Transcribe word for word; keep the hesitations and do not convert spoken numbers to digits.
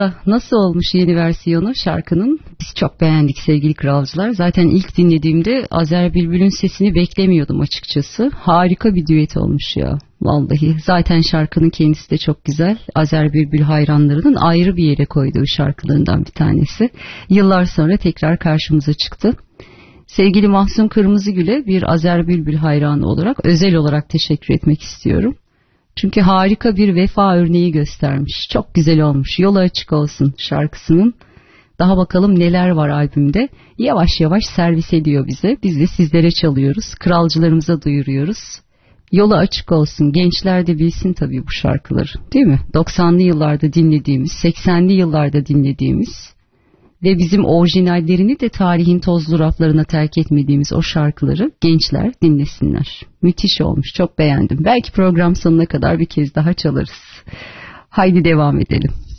Nasıl olmuş yeni versiyonu şarkının? Biz çok beğendik sevgili kralcılar. Zaten ilk dinlediğimde Azer Bülbül'ün sesini beklemiyordum açıkçası. Harika bir düet olmuş ya. Vallahi zaten şarkının kendisi de çok güzel. Azer Bülbül hayranlarının ayrı bir yere koyduğu şarkılarından bir tanesi. Yıllar sonra tekrar karşımıza çıktı. Sevgili Mahsun Kırmızıgül'e bir Azer Bülbül hayranı olarak özel olarak teşekkür etmek istiyorum. Çünkü harika bir vefa örneği göstermiş. Çok güzel olmuş. Yolu açık olsun şarkısının. Daha bakalım neler var albümde. Yavaş yavaş servis ediyor bize. Biz de sizlere çalıyoruz. Kralcılarımıza duyuruyoruz. Yolu açık olsun. Gençler de bilsin tabii bu şarkıları. Değil mi? doksanlı yıllarda dinlediğimiz, seksenli yıllarda dinlediğimiz ve bizim orijinallerini de tarihin tozlu raflarına terk etmediğimiz o şarkıları gençler dinlesinler. Müthiş olmuş, çok beğendim. Belki program sonuna kadar bir kez daha çalarız. Haydi devam edelim.